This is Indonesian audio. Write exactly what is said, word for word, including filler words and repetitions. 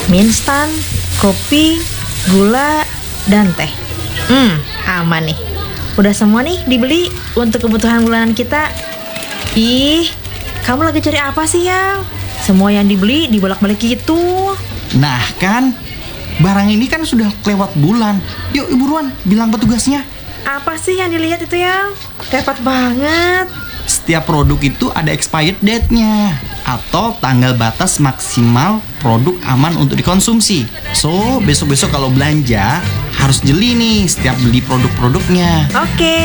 Mie instan, kopi, gula, dan teh. Hmm, aman nih. Udah semua nih dibeli untuk kebutuhan bulanan kita. Ih, kamu lagi cari apa sih, Yang? Semua yang dibeli dibolak-balik gitu. Nah kan, barang ini kan sudah kelewat bulan. Yuk ibu buruan bilang petugasnya. Apa sih yang dilihat itu, Yang? Repot banget. Setiap produk itu ada expired date-nya atau tanggal batas maksimal produk aman untuk dikonsumsi. So, besok-besok kalau belanja harus jeli nih setiap beli produk-produknya. Oke.